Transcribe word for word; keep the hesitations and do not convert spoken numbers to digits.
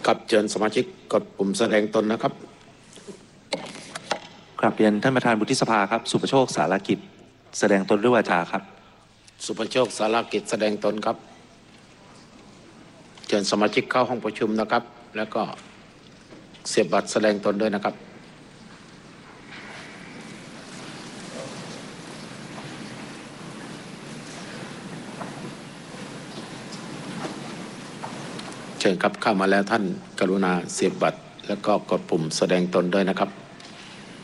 กับเชิญสมาชิกกดปุ่มแสดงตนนะครับกราบเรียนท่านประธานวุฒิสภาครับสุประโชคสารกิจแสดงตนด้วยวาจาครับสุประโชคสารกิจแสดงตนครับเชิญสมาชิกเข้าห้องประชุมนะครับแล้วก็เสียบบัตรแสดงตนด้วยนะครับเชิญครับเข้ามาแล้วท่านกรุณาเสียบบัตรแล้วก็กดปุ่มแสดงตนด้วยนะครับ